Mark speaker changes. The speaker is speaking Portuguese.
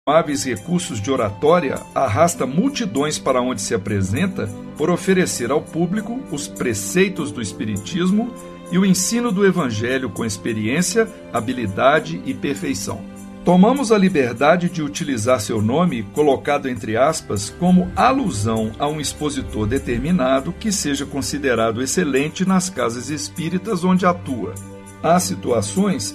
Speaker 1: Hábeis recursos de oratória, arrasta multidões para onde se apresenta por oferecer ao público os preceitos do Espiritismo e o ensino do Evangelho com experiência, habilidade e perfeição. Tomamos a liberdade de utilizar seu nome, colocado entre aspas, como alusão a um expositor determinado que seja considerado excelente nas casas espíritas onde atua. Há situações